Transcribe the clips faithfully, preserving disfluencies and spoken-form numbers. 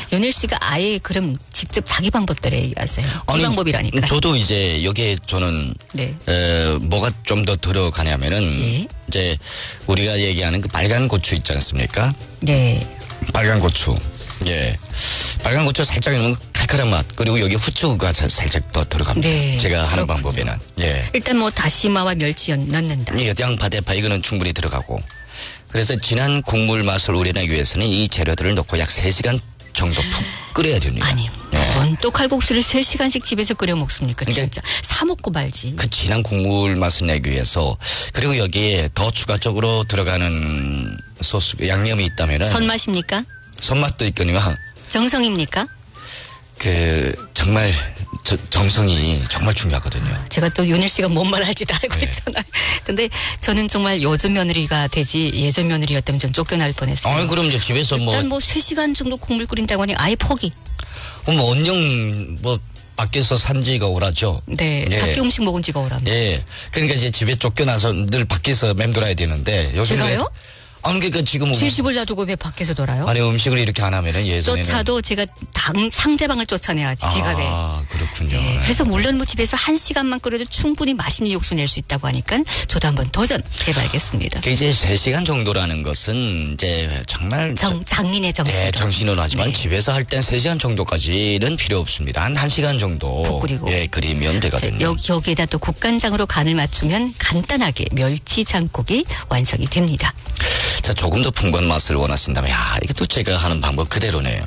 연일 씨가 아예 그럼 직접 자기 방법대로 얘기하세요. 아니, 이 방법이라니까. 저도 이제 여기에 저는 네. 에, 뭐가 좀 더 들어가냐면은 예. 이제 우리가 얘기하는 그 빨간 고추 있지 않습니까? 네. 빨간 고추. 예. 빨간 고추 살짝 넣으면 칼칼한 맛. 그리고 여기 후추가 사- 살짝 더 들어갑니다. 네, 제가 하는 그렇군요. 방법에는. 예. 일단 뭐 다시마와 멸치 연- 넣는다. 이 양파, 대파 이거는 충분히 들어가고. 그래서 진한 국물 맛을 우려내기 위해서는 이 재료들을 넣고 약 세 시간 정도 푹 끓여야 됩니다. 아니, 예. 뭔 또 칼국수를 세 시간씩 집에서 끓여 먹습니까? 그러니까 진짜 사 먹고 말지. 그 진한 국물 맛을 내기 위해서 그리고 여기에 더 추가적으로 들어가는 소스 양념이 있다면은 선맛입니까? 손맛도 있거니와 정성입니까? 그 정말 저, 정성이 정말 중요하거든요. 제가 또 윤일 씨가 뭔 말 할지도 알고 네. 있잖아요. 근데 저는 정말 요즘 며느리가 되지 예전 며느리였다면 좀 쫓겨날 뻔했어요. 아, 그럼 이제 집에서 뭐, 일단 뭐 세 시간 정도 국물 끓인다고 하니 아예 포기. 그럼 언영 뭐 밖에서 산지가 오라죠. 네. 예. 밖에 음식 먹은 지가 오랍니다. 예. 그러니까 이제 집에 쫓겨나서 늘 밖에서 맴돌아야 되는데 요즘 제가요? 아니 그러니까 지금 제 집을 놔두고 왜 밖에서 돌아요? 아니 음식을 이렇게 안 하면은 예전에는 쫓아도 제가 당, 상대방을 쫓아내야지 제가 왜. 아 그렇군요. 네, 그래서 물론 뭐 집에서 한 시간만 끓여도 충분히 맛있는 육수 낼 수 있다고 하니까 저도 한번 도전해봐야겠습니다. 그 이제 세 시간 정도라는 것은 이제 정말 정, 장인의 정신. 예, 정신으로 하지만 네. 집에서 할 땐 세 시간 정도까지는 필요 없습니다. 한 1시간 정도 푹 끓이고. 예, 끓이면 되거든요. 여기, 여기에다 또 국간장으로 간을 맞추면 간단하게 멸치 장국이 완성이 됩니다. 자, 조금 더 풍부한 맛을 원하신다면 야, 이게 또 제가 하는 방법 그대로네요.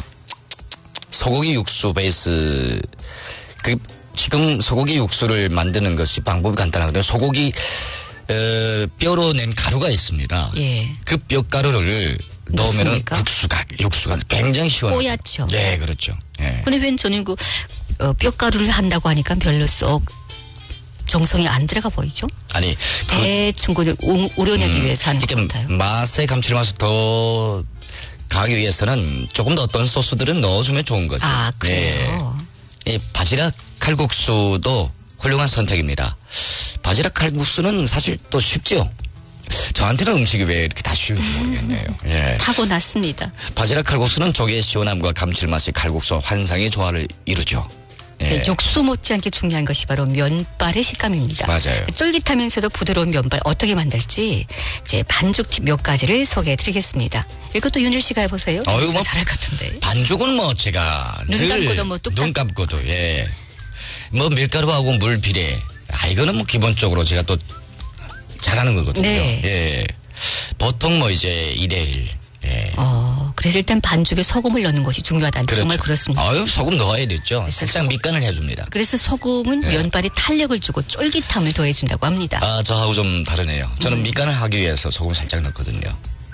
소고기 육수 베이스 그 지금 소고기 육수를 만드는 것이 방법이 간단하거든요. 소고기 어, 뼈로 낸 가루가 있습니다. 예. 그 뼈가루를 넣으면은 넣습니까? 국수가 육수가 굉장히 시원해요. 뽀얗죠. 네, 그렇죠. 예. 근데 웬 저는 그 어, 뼈가루를 한다고 하니까 별로 쏙 정성이 안 들어가 보이죠? 아니 그 대충 그 우- 우려내기 위해서 하는 것 이렇게 같아요. 맛의 감칠맛을 더 가기 위해서는 조금 더 어떤 소스들은 넣어주면 좋은 거죠. 아, 그래요? 예. 이 바지락 칼국수도 훌륭한 선택입니다. 바지락 칼국수는 사실 또 쉽죠. 저한테는 음식이 왜 이렇게 다 쉬운지 모르겠네요. 예. 타고났습니다. 바지락 칼국수는 조개의 시원함과 감칠맛이 칼국수와 환상의 조화를 이루죠. 예. 육수 못지않게 중요한 것이 바로 면발의 식감입니다. 맞아요. 쫄깃하면서도 부드러운 면발 어떻게 만들지 제 반죽 팁 몇 가지를 소개해드리겠습니다. 이것도 윤일 씨가 해보세요. 어휴, 윤일 씨가 뭐 잘할 것 같은데. 반죽은 뭐 제가 눈 늘 감고도 뭐 뚝딱. 눈 감고도 예. 뭐 밀가루하고 물 비례. 아 이거는 뭐 기본적으로 제가 또 잘하는 거거든요. 네. 예. 보통 뭐 이제 일 대 일. 예. 어, 그래서 일단 반죽에 소금을 넣는 것이 중요하다. 그렇죠. 정말 그렇습니다. 아유 소금 넣어야 되죠. 그래서 살짝 밑간을 해줍니다. 그래서 소금은 네. 면발에 탄력을 주고 쫄깃함을 더해준다고 합니다. 아 저하고 좀 다르네요. 저는 음. 밑간을 하기 위해서 소금 살짝 넣거든요.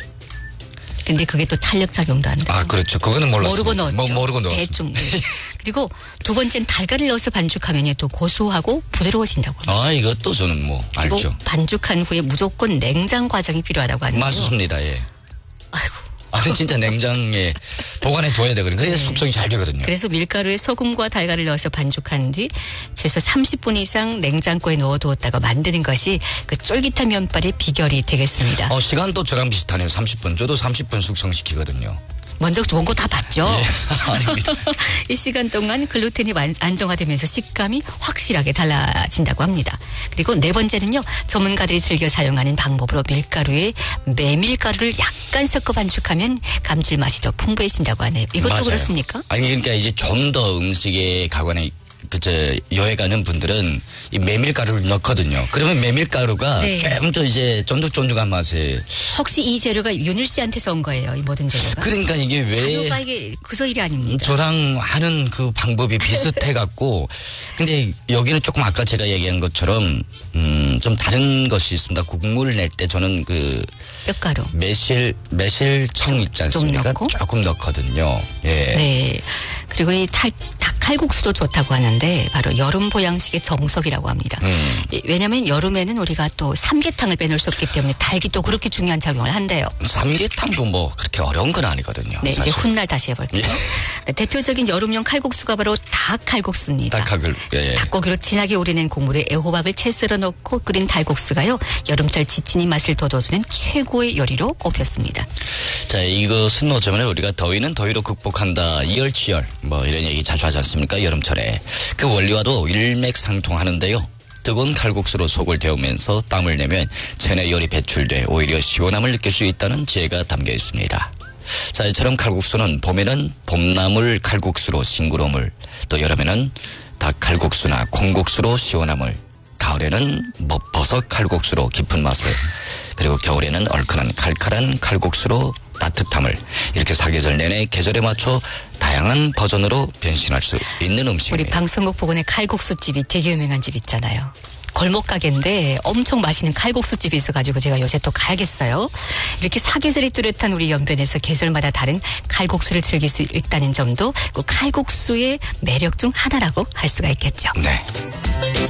근데 그게 또 탄력 작용도 한다. 아 그렇죠. 그거는 몰랐어요. 모르고 넣었죠. 뭐, 모르고 넣었어요. 대충. 네. 그리고 두 번째는 달걀을 넣어서 반죽하면 또 고소하고 부드러워진다고 합니다. 아 이것도 저는 뭐 그리고 알죠. 반죽한 후에 무조건 냉장 과정이 필요하다고 하는데요. 맞습니다. 예. 아이고. 아 진짜 냉장에 보관해 둬야 되거든요. 그래야 네. 숙성이 잘 되거든요. 그래서 밀가루에 소금과 달걀을 넣어서 반죽한 뒤 최소 삼십 분 이상 냉장고에 넣어두었다가 만드는 것이 그 쫄깃한 면발의 비결이 되겠습니다. 어, 시간도 저랑 비슷하네요. 삼십 분. 저도 삼십 분 숙성시키거든요. 먼저 좋은 거 다 봤죠? 예. 아닙니다. 이 시간 동안 글루텐이 완- 안정화되면서 식감이 확실하게 달라진다고 합니다. 그리고 네 번째는요. 전문가들이 즐겨 사용하는 방법으로 밀가루에 메밀가루를 약간 섞어 반죽하면 감칠맛이 더 풍부해진다고 하네요. 이것도 맞아요. 그렇습니까? 아니, 그러니까 이제 좀 더 음식에 가관에 그저 여행 가는 분들은 이 메밀가루를 넣거든요. 그러면 메밀가루가 네. 좀 더 이제 쫀득쫀득한 맛에. 혹시 이 재료가 윤일 씨한테서 온 거예요? 이 모든 재료가? 그러니까 이게 왜 자료가 이게 그서 일이 아닙니다. 저랑 하는 그 방법이 비슷해 갖고 근데 여기는 조금 아까 제가 얘기한 것처럼 음, 좀 다른 것이 있습니다. 국물을 낼 때 저는 그 뼈가루. 매실 매실청 있지 않습니까? 넣고? 조금 넣거든요. 예. 네. 그리고 이 탈, 닭 칼국수도 좋다고 하는데 바로 여름 보양식의 정석이라고 합니다. 음. 왜냐하면 여름에는 우리가 또 삼계탕을 빼놓을 수 없기 때문에 닭이 또 그렇게 중요한 작용을 한대요. 삼계탕도 뭐 그렇게 어려운 건 아니거든요. 네, 사실. 이제 훗날 다시 해볼게요. 예. 네, 대표적인 여름용 칼국수가 바로 닭 칼국수입니다. 닭학을 예, 예. 닭고기로 진하게 우려낸 국물에 애호박을 채 썰어 넣고 끓인 달국수가요. 여름철 지친 입맛을 돋워주는 최고의 요리로 꼽혔습니다. 자, 이것은 어쩌면 우리가 더위는 더위로 극복한다. 이열치열 뭐 이런 얘기 자주 하지 않습니까? 여름철에. 그 원리와도 일맥상통하는데요. 뜨거운 칼국수로 속을 데우면서 땀을 내면 체내 열이 배출돼 오히려 시원함을 느낄 수 있다는 지혜가 담겨 있습니다. 자, 이처럼 칼국수는 봄에는 봄나물 칼국수로 싱그러움을, 또 여름에는 닭 칼국수나 콩국수로 시원함을, 가을에는 뭐 버섯 칼국수로 깊은 맛을, 그리고 겨울에는 얼큰한 칼칼한 칼국수로 따뜻함을, 이렇게 사계절 내내 계절에 맞춰 다양한 버전으로 변신할 수 있는 우리 음식입니다. 방송국 부근에 칼국수집이 되게 유명한 집 있잖아요. 골목 가게인데 엄청 맛있는 칼국수집이 있어가지고 제가 요새 또 가야겠어요. 이렇게 사계절이 뚜렷한 우리 연변에서 계절마다 다른 칼국수를 즐길 수 있다는 점도 그 칼국수의 매력 중 하나라고 할 수가 있겠죠. 네.